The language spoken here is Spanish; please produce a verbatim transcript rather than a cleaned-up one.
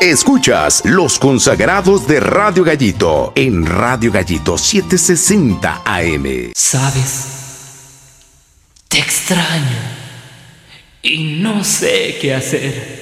Escuchas Los Consagrados de Radio Gallito en Radio Gallito setecientos sesenta A M. ¿Sabes? Te extraño y no sé qué hacer.